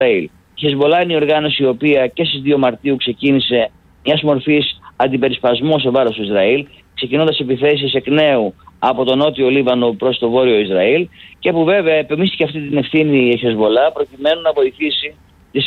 Ισραήλ. Η Χεσμολά είναι η οργάνωση η οποία και στις 2 Μαρτίου ξεκίνησε μιας μορφής αντιπερισπασμό σε βάρος του Ισραήλ, ξεκινώντας επιθέσεις εκ νέου από τον νότιο Λίβανο προς το βόρειο Ισραήλ, και που βέβαια επεμίστηκε αυτή την ευθύνη η Χεσμολά προκειμένου να βοηθήσει το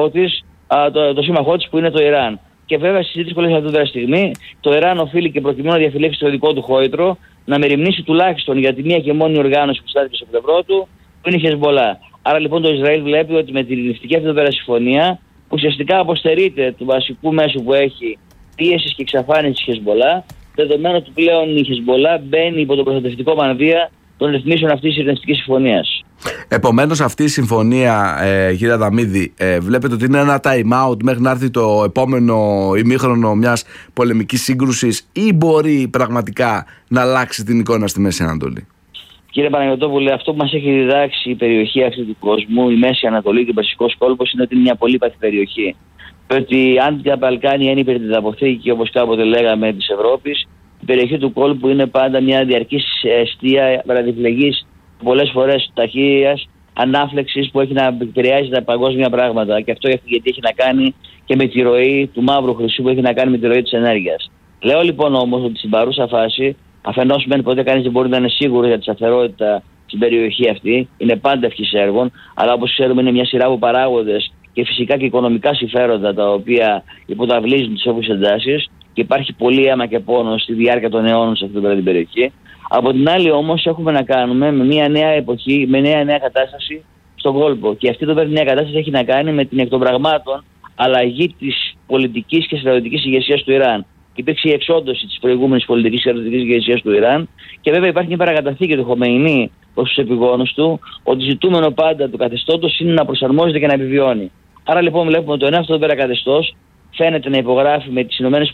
σύμμαχό της που είναι το Ιράν. Και βέβαια στις δύσκολες αυτή τη στιγμή το Ιράν οφείλει, και προκειμένου να διαφυλάξει το δικό του χόιτρο, να μεριμνήσει τουλάχιστον για τη μία και μόνη οργάνωση που στάθηκε στο πλευρό του, που είναι η Χεσμολά. Άρα λοιπόν το Ισραήλ βλέπει ότι με την ειρηνευτική αυτή εδώ συμφωνία, που ουσιαστικά αποστερείται του βασικού μέσου που έχει πίεσης και εξαφάνισης της Χεσμολά, δεδομένου ότι πλέον η Χεσμολά μπαίνει υπό τον προστατευτικό μανδύα των ρυθμίσεων αυτής της ειρηνευτικής συμφωνίας. Επομένως, αυτή η συμφωνία, κύριε Αδαμίδη, βλέπετε ότι είναι ένα time out μέχρι να έρθει το επόμενο ημίχρονο μιας πολεμικής σύγκρουσης, ή μπορεί πραγματικά να αλλάξει την εικόνα στη Μέση Ανατολή? Κύριε Παναγιωτόπουλε, αυτό που μας έχει διδάξει η περιοχή αυτή του κόσμου, η Μέση Ανατολή και ο Περσικός κόλπος, είναι ότι είναι μια πολύπαθη περιοχή. Ότι αν τα Βαλκάνια είναι υπερτιδαποθήκη, όπως κάποτε λέγαμε, της Ευρώπης, η περιοχή του κόλπου είναι πάντα μια διαρκής αιστεία βραδιφλεγής, πολλές φορές ταχείας ανάφλεξης, που έχει να επηρεάζει τα παγκόσμια πράγματα. Και αυτό γιατί έχει να κάνει και με τη ροή του μαύρου χρυσού, που έχει να κάνει με τη ροή της ενέργειας. Λέω λοιπόν όμως ότι στην παρούσα φάση, αφενός μεν ποτέ κανείς δεν μπορεί να είναι σίγουρος για τη σταθερότητα στην περιοχή αυτή, είναι πάντα ευχής έργων, αλλά όπως ξέρουμε είναι μια σειρά από παράγοντες και φυσικά και οικονομικά συμφέροντα τα οποία υποταυλίζουν τις όποιες εντάσεις, και υπάρχει πολύ αίμα και πόνο στη διάρκεια των αιώνων σε αυτή την περιοχή. Από την άλλη όμως έχουμε να κάνουμε με μια νέα εποχή, με νέα κατάσταση στον κόλπο, και αυτή η νέα κατάσταση έχει να κάνει με την εκ των πραγμάτων αλλαγή της πολιτικής και στρατιωτικής ηγεσίας του Ιράν. Υπήρξε η εξόντωση της προηγούμενης πολιτικής και στρατιωτικής ηγεσίας του Ιράν, και βέβαια υπάρχει μια παρακαταθήκη του Χομεϊνί προς τους επιγόνους του, ότι ζητούμενο πάντα του καθεστώτος είναι να προσαρμόζεται και να επιβιώνει. Άρα λοιπόν βλέπουμε ότι το νέο αυτό καθεστώς φαίνεται να υπογράφει με τις ΗΠΑ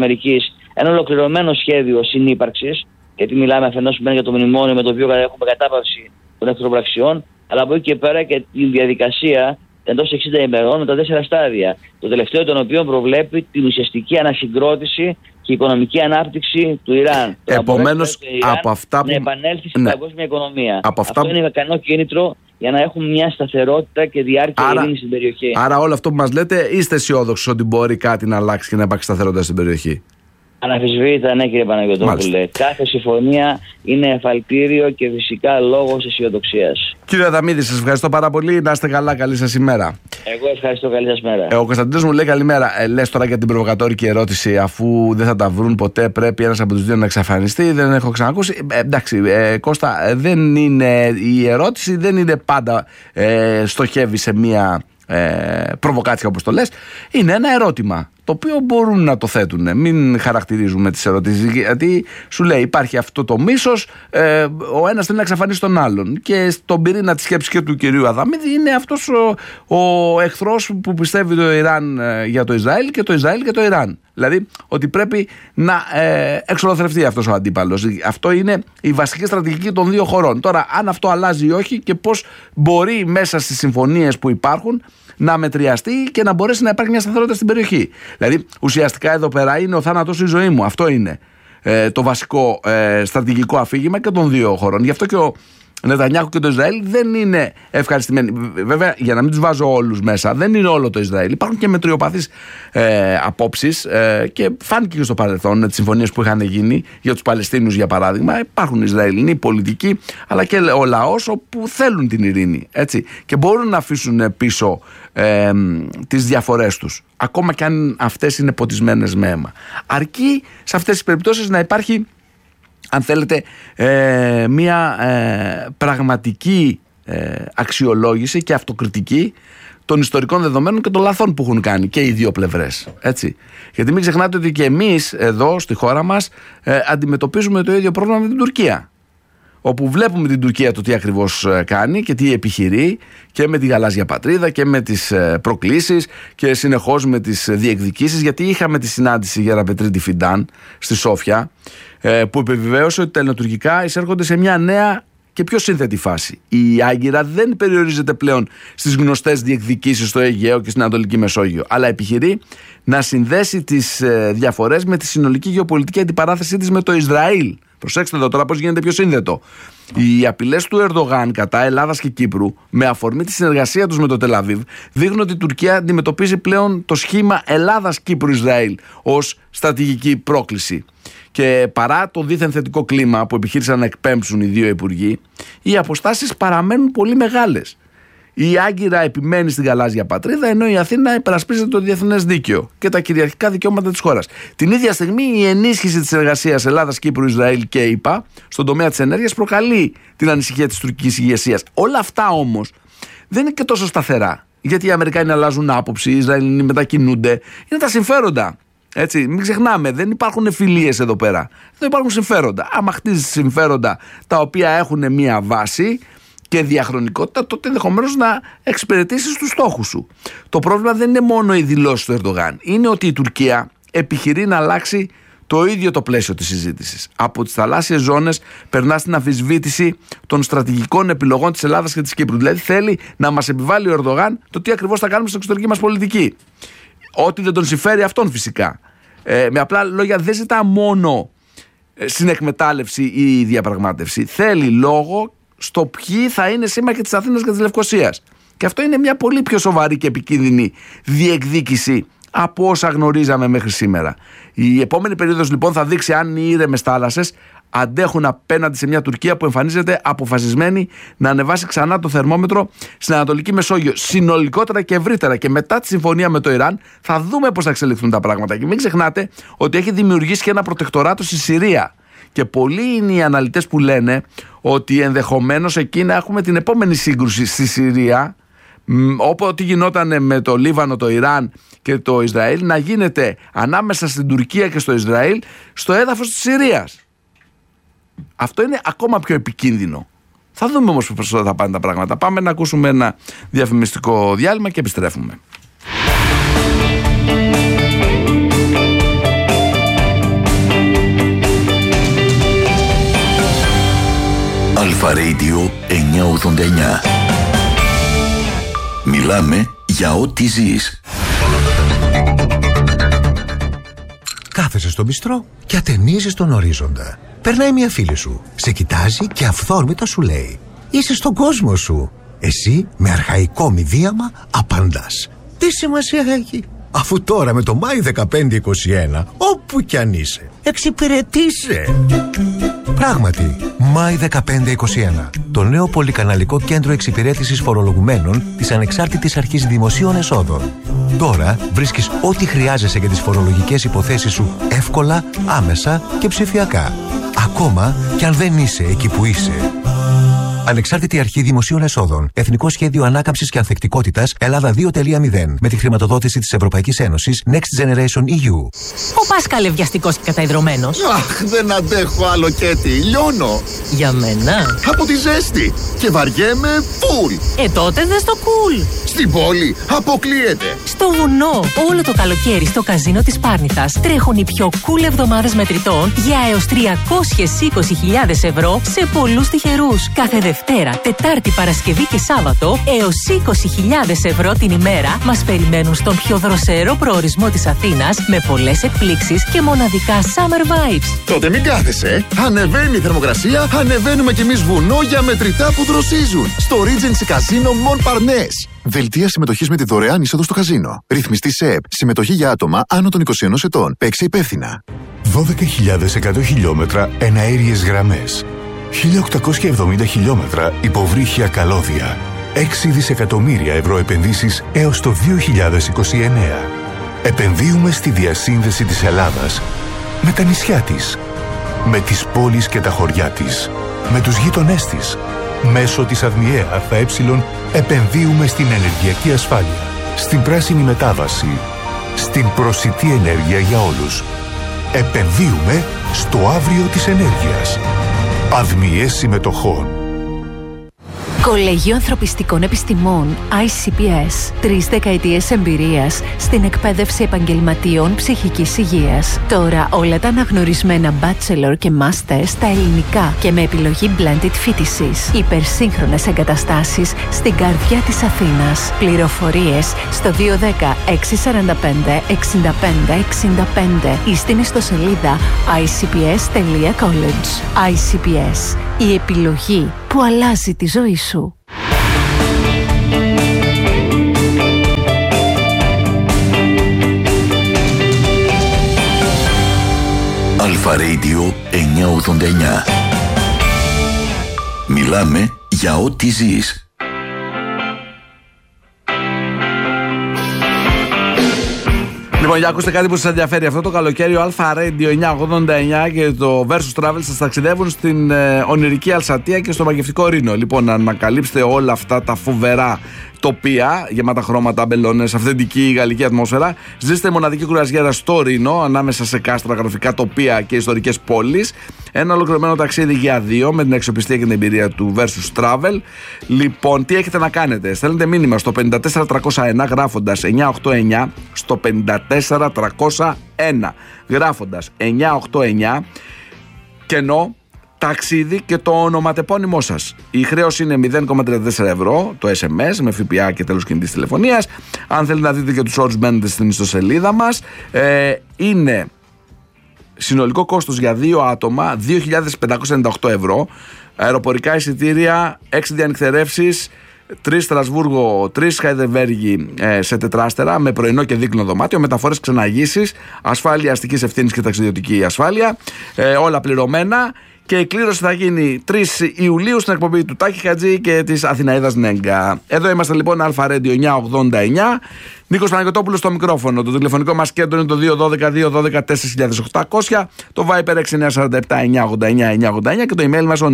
ένα ολοκληρωμένο σχέδιο συνύπαρξης, γιατί μιλάμε αφενός για το μνημόνιο με το οποίο έχουμε κατάπαυση των εχθροπραξιών, αλλά από εκεί και πέρα και τη διαδικασία εντός 60 ημερών με τα 4 στάδια. Το τελευταίο των οποίων προβλέπει την ουσιαστική ανασυγκρότηση και οικονομική ανάπτυξη του Ιράν. Επομένως, από αυτά που να επανέλθει στην παγκόσμια οικονομία. Αυτό είναι ικανό κίνητρο για να έχουμε μια σταθερότητα και διάρκεια ειρήνη στην περιοχή. Άρα, όλο αυτό που μας λέτε, είστε αισιόδοξοι ότι μπορεί κάτι να αλλάξει και να υπάρξει σταθερότητα στην περιοχή? Αναμφισβήτητα, ναι, κύριε Παναγιωτόπουλε. Κάθε συμφωνία είναι εφαλτήριο και φυσικά λόγος αισιοδοξίας. Κύριε Αδαμίδη, σας ευχαριστώ πάρα πολύ. Να είστε καλά, καλή σας ημέρα. Εγώ ευχαριστώ, καλή σας μέρα. Ο Κωνσταντίνος μου λέει καλημέρα. Λες τώρα για την προβοκατόρικη ερώτηση, αφού δεν θα τα βρουν ποτέ, πρέπει ένας από τους δύο να εξαφανιστεί. Δεν έχω ξανακούσει. Εντάξει, Κώστα, δεν είναι, η ερώτηση δεν είναι πάντα στοχεύει σε μία προβοκάτσια, όπως το λες. Είναι ένα ερώτημα το οποίο μπορούν να το θέτουν. Μην χαρακτηρίζουμε τις ερωτήσεις, γιατί σου λέει υπάρχει αυτό το μίσος, ο ένας θέλει να εξαφανίσει τον άλλον, και στον πυρήνα της σκέψης και του κυρίου Αδαμίδη είναι αυτός ο εχθρός που πιστεύει το Ιράν για το Ισραήλ και το Ισραήλ και το Ιράν. Δηλαδή ότι πρέπει να εξολοθρευτεί αυτός ο αντίπαλος. Αυτό είναι η βασική στρατηγική των δύο χωρών. Τώρα, αν αυτό αλλάζει ή όχι και πώς μπορεί μέσα στις συμφωνίες που υπάρχουν να μετριαστεί και να μπορέσει να υπάρχει μια σταθερότητα στην περιοχή. Δηλαδή, ουσιαστικά εδώ πέρα είναι ο θάνατος ή η ζωή μου. Αυτό είναι το βασικό στρατηγικό αφήγημα και των δύο χωρών. Γι' αυτό και ο Νετανιάχου και το Ισραήλ δεν είναι ευχαριστημένοι. Βέβαια, για να μην τους βάζω όλους μέσα, δεν είναι όλο το Ισραήλ. Υπάρχουν και μετριοπαθείς απόψεις και φάνηκε και στο παρελθόν τις συμφωνίες που είχαν γίνει για τους Παλαιστίνιους, για παράδειγμα. Υπάρχουν Ισραηλινοί πολιτικοί, αλλά και ο λαός που θέλουν την ειρήνη. Έτσι, και μπορούν να αφήσουν πίσω τις διαφορές τους, ακόμα και αν αυτές είναι ποτισμένες με αίμα. Αρκεί σε αυτές τις περιπτώσεις να υπάρχει, αν θέλετε, μια πραγματική αξιολόγηση και αυτοκριτική των ιστορικών δεδομένων και των λαθών που έχουν κάνει και οι δύο πλευρές. Έτσι. Γιατί μην ξεχνάτε ότι και εμείς εδώ στη χώρα μας αντιμετωπίζουμε το ίδιο πρόβλημα με την Τουρκία, όπου βλέπουμε την Τουρκία το τι ακριβώς κάνει και τι επιχειρεί, και με τη γαλάζια πατρίδα και με τις προκλήσεις και συνεχώς με τις διεκδικήσεις. Γιατί είχαμε τη συνάντηση Γεραπετρίτη Φιντάν στη Σόφια, που επιβεβαίωσε ότι τα ελληνοτουρκικά εισέρχονται σε μια νέα και πιο σύνθετη φάση. Η Άγκυρα δεν περιορίζεται πλέον στις γνωστές διεκδικήσεις στο Αιγαίο και στην Ανατολική Μεσόγειο, αλλά επιχειρεί να συνδέσει τις διαφορές με τη συνολική γεωπολιτική αντιπαράθεσή της με το Ισραήλ, Προσέξτε εδώ τώρα πώς γίνεται πιο σύνδετο. Οι απειλές του Ερντογάν κατά Ελλάδας και Κύπρου, με αφορμή τη συνεργασία τους με το Τελαβίβ, δείχνουν ότι η Τουρκία αντιμετωπίζει πλέον το σχήμα Ελλάδας-Κύπρου-Ισραήλ ως στρατηγική πρόκληση. Και παρά το δίθεν θετικό κλίμα που επιχείρησαν να εκπέμψουν οι δύο υπουργοί, οι αποστάσεις παραμένουν πολύ μεγάλες. Η Άγκυρα επιμένει στην γαλάζια πατρίδα, ενώ η Αθήνα υπερασπίζεται το διεθνές δίκαιο και τα κυριαρχικά δικαιώματα της χώρας. Την ίδια στιγμή, η ενίσχυση της εργασίας Ελλάδας-Κύπρου-Ισραήλ και ΗΠΑ στον τομέα της ενέργειας προκαλεί την ανησυχία της τουρκικής ηγεσίας. Όλα αυτά όμως δεν είναι και τόσο σταθερά. Γιατί οι Αμερικάνοι αλλάζουν άποψη, οι Ισραηλινοί μετακινούνται. Είναι τα συμφέροντα. Έτσι, μην ξεχνάμε, δεν υπάρχουν φιλίες εδώ πέρα. Δεν υπάρχουν συμφέροντα. Άμα χτίζεις συμφέροντα τα οποία έχουν μία βάση και διαχρονικότητα, τότε ενδεχομένως να εξυπηρετήσεις τους στόχους σου. Το πρόβλημα δεν είναι μόνο οι δηλώσεις του Ερντογάν. Είναι ότι η Τουρκία επιχειρεί να αλλάξει το ίδιο το πλαίσιο της συζήτησης. Από τις θαλάσσιες ζώνες περνά στην αμφισβήτηση των στρατηγικών επιλογών της Ελλάδας και της Κύπρου. Δηλαδή θέλει να μας επιβάλλει ο Ερντογάν το τι ακριβώς θα κάνουμε στην εξωτερική μας πολιτική. Ό,τι δεν τον συμφέρει αυτόν φυσικά. Με απλά λόγια, δεν ζητά μόνο συνεκμετάλλευση ή διαπραγμάτευση. Θέλει λόγο στο ποιοι θα είναι σύμμαχοι της Αθήνας και της Λευκωσίας. Και αυτό είναι μια πολύ πιο σοβαρή και επικίνδυνη διεκδίκηση από όσα γνωρίζαμε μέχρι σήμερα. Η επόμενη περίοδος λοιπόν θα δείξει αν οι ήρεμες θάλασσες αντέχουν απέναντι σε μια Τουρκία που εμφανίζεται αποφασισμένη να ανεβάσει ξανά το θερμόμετρο στην Ανατολική Μεσόγειο. Συνολικότερα και ευρύτερα, και μετά τη συμφωνία με το Ιράν, θα δούμε πώς θα εξελιχθούν τα πράγματα. Και μην ξεχνάτε ότι έχει δημιουργήσει και ένα προτεκτοράτο στη Συρία. Και πολλοί είναι οι αναλυτές που λένε ότι ενδεχομένως εκεί να έχουμε την επόμενη σύγκρουση στη Συρία, όποτε γινόταν με το Λίβανο, το Ιράν και το Ισραήλ, να γίνεται ανάμεσα στην Τουρκία και στο Ισραήλ στο έδαφος της Συρίας. Αυτό είναι ακόμα πιο επικίνδυνο. Θα δούμε όμως πώς θα πάνε τα πράγματα. Πάμε να ακούσουμε ένα διαφημιστικό διάλειμμα και επιστρέφουμε. Αλφα Radio 989. Μιλάμε για ό,τι ζεις. Κάθεσαι στο μπιστρό και ατενίζεις τον ορίζοντα. Περνάει μια φίλη σου, σε κοιτάζει και αυθόρμητα σου λέει: είσαι στον κόσμο σου. Εσύ με αρχαϊκό μηδίαμα απαντάς: τι σημασία έχει, αφού τώρα με το Μάη 1521 όπου κι αν είσαι εξυπηρετείσαι. Πράγματι, Μάη 1521, το νέο πολυκαναλικό κέντρο εξυπηρέτησης φορολογουμένων της Ανεξάρτητης Αρχής Δημοσίων Εσόδων. Τώρα βρίσκεις ό,τι χρειάζεσαι για τις φορολογικές υποθέσεις σου εύκολα, άμεσα και ψηφιακά. Ακόμα κι αν δεν είσαι εκεί που είσαι. Ανεξάρτητη Αρχή Δημοσίων Εσόδων. Εθνικό Σχέδιο Ανάκαμψης και Ανθεκτικότητας Ελλάδα 2.0. Με τη χρηματοδότηση της Ευρωπαϊκής Ένωσης Next Generation EU. Ο Πάσκαλε βιαστικός και καταϊδρωμένος. Αχ, δεν αντέχω άλλο Κέτι. Λιώνω. Για μένα. Από τη ζέστη. Και βαριέμαι φουλ. Τότε δες το cool. Στην πόλη αποκλείεται. Στο βουνό. Όλο το καλοκαίρι στο καζίνο της Πάρνηθας τρέχουν οι πιο cool εβδομάδες μετρητών για έως 320.000 ευρώ σε πολλούς τυχερούς. Κάθε Δευτέρα, Τετάρτη, Παρασκευή και Σάββατο έως 20.000 ευρώ την ημέρα μας περιμένουν στον πιο δροσερό προορισμό της Αθήνας με πολλές εκπλήξεις και μοναδικά summer vibes. Τότε μην κάθεσαι. Ανεβαίνει η θερμοκρασία, ανεβαίνουμε κι εμείς βουνό για μετρητά που δροσίζουν. Στο Regency Casino Montparnasse. Δελτία συμμετοχής με τη δωρεάν είσοδο στο καζίνο. Ρυθμιστή ΣΕΕΠ. Συμμετοχή για άτομα άνω των 21 ετών. Παίξε υπεύθυνα. 12.100 χιλιόμετρα εναέριες γραμμές. 1.870 χιλιόμετρα υποβρύχια καλώδια. 6 δισεκατομμύρια ευρώ επενδύσεις έως το 2029. Επενδύουμε στη διασύνδεση της Ελλάδας με τα νησιά της, με τις πόλεις και τα χωριά της, με τους γείτονές της. Μέσω της ΑΔΜΙΕ ΑΕ επενδύουμε στην ενεργειακή ασφάλεια, στην πράσινη μετάβαση, στην προσιτή ενέργεια για όλους. Επενδύουμε στο αύριο της ενέργειας. ΑΔΜΙΕ συμμετοχών. Κολέγιο Ανθρωπιστικών Επιστημών ICPS. 3 δεκαετίες εμπειρίας στην εκπαίδευση επαγγελματίων ψυχικής υγείας. Τώρα όλα τα αναγνωρισμένα bachelor και master στα ελληνικά και με επιλογή blended φοιτησης. Υπερσύγχρονες εγκαταστάσεις στην καρδιά της Αθήνας. Πληροφορίες στο 210 645 65 65 ή στην ιστοσελίδα icps.college. ICPS. Η επιλογή που αλλάζει τη ζωή σου. Αλφα Radio 989. Μιλάμε για ό,τι ζεις. Λοιπόν, για ακούστε κάτι που σας ενδιαφέρει. Αυτό το καλοκαίρι ο Αλφα Radio 989 και το Versus Travel σας ταξιδεύουν στην ονειρική Αλσατία και στο μαγευτικό Ρήνο. Λοιπόν, να ανακαλύψετε όλα αυτά τα φοβερά τοπία, γεμάτα χρώματα, μπελόνες, αυθεντική γαλλική ατμόσφαιρα. Ζήστε μοναδική κουραζιέρα στο Ρήνο, ανάμεσα σε κάστρα, γραφικά τοπία και ιστορικές πόλεις. Ένα ολοκληρωμένο ταξίδι για δύο με την αξιοπιστία και την εμπειρία του Versus Travel. Λοιπόν, τι έχετε να κάνετε? Στέλνετε μήνυμα στο 54301 γράφοντας 989 στο 54301 γράφοντας 989 κενό ταξίδι και το ονοματεπώνυμό σας. Η χρέωση είναι 0,34 ευρώ το SMS με ΦΠΑ και τέλος κινητής τηλεφωνίας. Αν θέλετε να δείτε και τους όρους, μπαίνετε στην ιστοσελίδα μας. Είναι συνολικό κόστος για 2 άτομα 2.598 ευρώ. Αεροπορικά εισιτήρια, 6 διανυκτερεύσεις, 3 Στρασβούργο, 3 Χαϊδεβέργη σε τετράστερα με πρωινό και δίκλινο δωμάτιο, μεταφορές ξεναγήσεις, ασφάλεια αστικής ευθύνης και ταξιδιωτική ασφάλεια, όλα πληρωμένα. Και η κλήρωση θα γίνει 3 Ιουλίου στην εκπομπή του Τάκη Χατζή και της Αθηναίδας Νέγκα. Εδώ είμαστε λοιπόν, Αλφα Radio 989. Νίκος Παναγιωτόπουλος στο μικρόφωνο. Το τηλεφωνικό μας κέντρο είναι το 212-212-4800. Το Viper 6947-989-989 και το email μας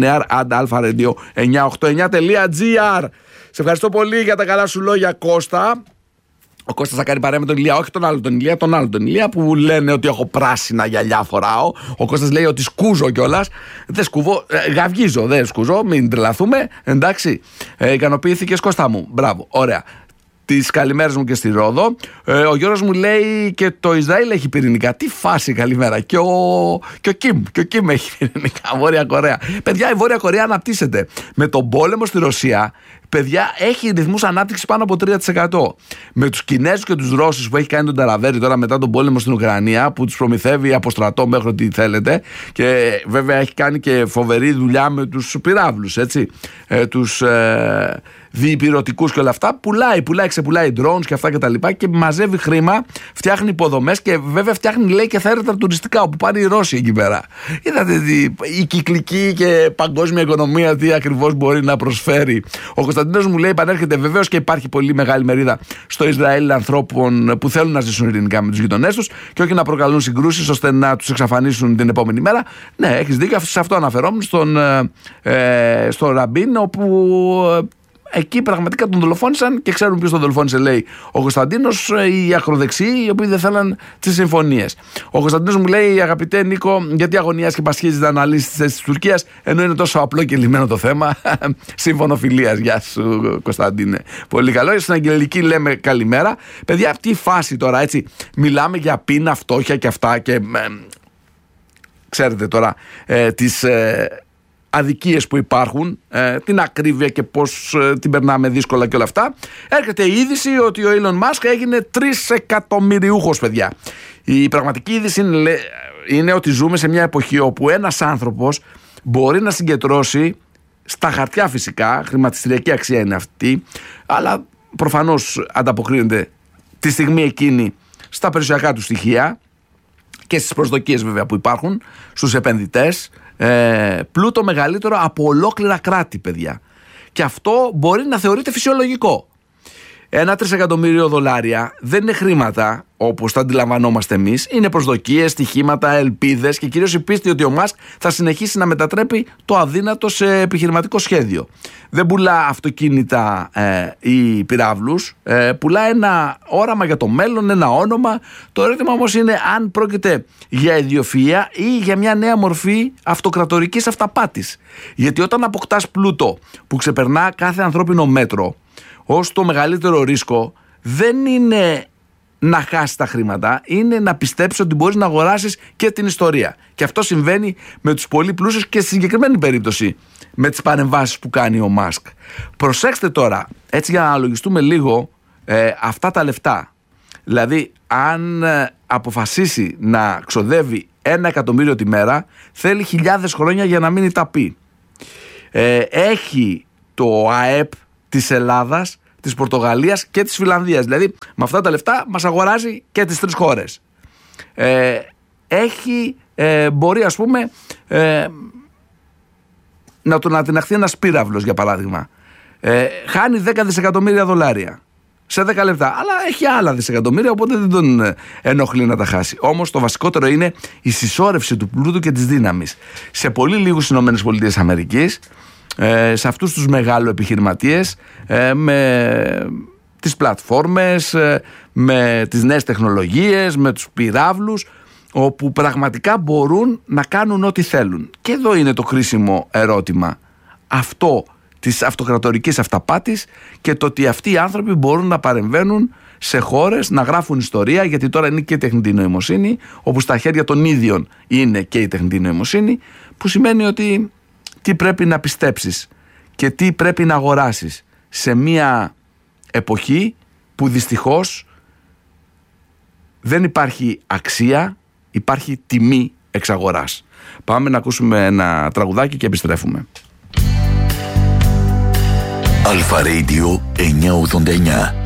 onear@alpharadio989.gr. Σε ευχαριστώ πολύ για τα καλά σου λόγια, Κώστα. Ο Κώστας θα κάνει παρέα με τον Ηλία, όχι τον άλλο τον Ηλία που λένε ότι έχω πράσινα γυαλιά φοράω. Ο Κώστας λέει ότι σκούζω κιόλας. Δεν σκούβω, γαυγίζω, δεν σκούζω, μην τρελαθούμε. Εντάξει, ικανοποιήθηκες, Κώστα μου, μπράβο, ωραία. Τις καλημέρες μου και στη Ρόδο. Ο Γιώργος μου λέει και το Ισραήλ έχει πυρηνικά. Τι φάση, καλημέρα. Και ο Κιμ έχει πυρηνικά. Βόρεια Κορέα. Παιδιά, η Βόρεια Κορέα αναπτύσσεται. Με τον πόλεμο στη Ρωσία, παιδιά, έχει ρυθμούς ανάπτυξης πάνω από 3%. Με τους Κινέζους και τους Ρώσους που έχει κάνει τον Ταραβέρι τώρα μετά τον πόλεμο στην Ουκρανία, που τους προμηθεύει από στρατό μέχρι ό,τι θέλετε. Και βέβαια έχει κάνει και φοβερή δουλειά με τους πυράβλους, έτσι. Τους διυπηρωτικούς και όλα αυτά. Ξεπουλάει drones και αυτά και τα λοιπά και μαζεύει χρήμα, φτιάχνει υποδομές και βέβαια φτιάχνει, λέει, και θέρετα τουριστικά όπου πάνε οι Ρώσοι εκεί πέρα. Είδατε η κυκλική και παγκόσμια οικονομία τι ακριβώς μπορεί να προσφέρει. Ο Κωνσταντίνος μου λέει επανέρχεται βεβαίως και υπάρχει πολύ μεγάλη μερίδα στο Ισραήλ ανθρώπων που θέλουν να ζήσουν ειρηνικά με τους γειτονές τους και όχι να προκαλούν συγκρούσεις ώστε να τους εξαφανίσουν την επόμενη μέρα. Ναι, έχεις δίκιο, σε αυτό αναφερόμουν στον Ραμπίν, όπου εκεί πραγματικά τον δολοφόνησαν και ξέρουν ποιος τον δολοφόνησε, λέει ο Κωνσταντίνος, οι ακροδεξιοί οι οποίοι δεν θέλαν τις συμφωνίες. Ο Κωνσταντίνος μου λέει, αγαπητέ Νίκο, γιατί αγωνιάς και πασχίζεις να αναλύσεις τις θέσεις της Τουρκίας ενώ είναι τόσο απλό και λυμμένο το θέμα? Σύμφωνο φιλίας, γεια σου Κωνσταντίνε. Πολύ καλό. Στην Αγγελική λέμε καλημέρα. Παιδιά, αυτή η φάση τώρα, έτσι, μιλάμε για πείνα, φτώχεια και αυτά και ξέρετε τώρα τις αδικίες που υπάρχουν, την ακρίβεια και πώς την περνάμε δύσκολα και όλα αυτά. Έρχεται η είδηση ότι ο Elon Musk έγινε 3 εκατομμυριούχος, παιδιά. Η πραγματική είδηση είναι ότι ζούμε σε μια εποχή όπου ένας άνθρωπος μπορεί να συγκεντρώσει στα χαρτιά, φυσικά, χρηματιστηριακή αξία είναι αυτή, αλλά προφανώς ανταποκρίνεται τη στιγμή εκείνη στα περιουσιακά του στοιχεία και στις προσδοκίες βέβαια που υπάρχουν στους επενδυτές, πλούτο μεγαλύτερο από ολόκληρα κράτη, παιδιά. Και αυτό μπορεί να θεωρείται φυσιολογικό. $1 τρισεκατομμύριο δεν είναι χρήματα όπως το αντιλαμβανόμαστε εμείς, είναι προσδοκίες, στοιχήματα, ελπίδες και κυρίως η πίστη ότι ο Μάσκ θα συνεχίσει να μετατρέπει το αδύνατο σε επιχειρηματικό σχέδιο. Δεν πουλά αυτοκίνητα ή πυράβλους, πουλά ένα όραμα για το μέλλον, ένα όνομα. Το ερώτημα όμως είναι αν πρόκειται για ιδιοφυΐα ή για μια νέα μορφή αυτοκρατορικής αυταπάτης. Γιατί όταν αποκτάς πλούτο που ξεπερνά κάθε ανθρώπινο μέτρο, ως το μεγαλύτερο ρίσκο δεν είναι να χάσεις τα χρήματα, είναι να πιστέψεις ότι μπορείς να αγοράσεις και την ιστορία. Και αυτό συμβαίνει με τους πολύ πλούσιους και στη συγκεκριμένη περίπτωση με τις παρεμβάσεις που κάνει ο Μάσκ. Προσέξτε τώρα, έτσι για να αναλογιστούμε λίγο αυτά τα λεφτά. Δηλαδή, αν αποφασίσει να ξοδεύει 1 εκατομμύριο τη μέρα, θέλει χιλιάδες χρόνια για να μείνει ταπεί. Έχει το ΑΕΠ της Ελλάδας, της Πορτογαλίας και της Φιλανδίας. Δηλαδή με αυτά τα λεφτά μας αγοράζει και τις 3 χώρες. Μπορεί ας πούμε να τον ατιναχθεί ένας πύραυλος για παράδειγμα. Χάνει 10 δισεκατομμύρια δολάρια σε 10 λεπτά. Αλλά έχει άλλα δισεκατομμύρια, οπότε δεν τον ενοχλεί να τα χάσει. Όμως το βασικότερο είναι η συσσόρευση του πλούτου και της δύναμης. Σε πολύ λίγους ΗΠΑ, σε αυτούς τους μεγάλους επιχειρηματίες, με τις πλατφόρμες, με τις νέες τεχνολογίες, με τους πυράβλους, όπου πραγματικά μπορούν να κάνουν ό,τι θέλουν. Και εδώ είναι το κρίσιμο ερώτημα. Αυτό της αυτοκρατορικής αυταπάτης και το ότι αυτοί οι άνθρωποι μπορούν να παρεμβαίνουν σε χώρες, να γράφουν ιστορία, γιατί τώρα είναι και η τεχνητή νοημοσύνη, όπου στα χέρια των ίδιων είναι και η τεχνητή νοημοσύνη, που σημαίνει ότι τι πρέπει να πιστέψεις και τι πρέπει να αγοράσεις σε μια εποχή που δυστυχώς δεν υπάρχει αξία, υπάρχει τιμή εξαγοράς. Πάμε να ακούσουμε ένα τραγουδάκι και επιστρέφουμε. Αλφα Radio 989.